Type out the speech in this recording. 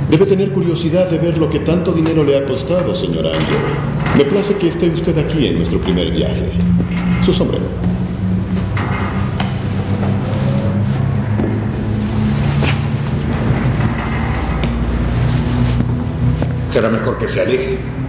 Debe tener curiosidad de ver lo que tanto dinero le ha costado, señora Angel. Me place que esté usted aquí en nuestro primer viaje. Su sombrero. Será mejor que se aleje.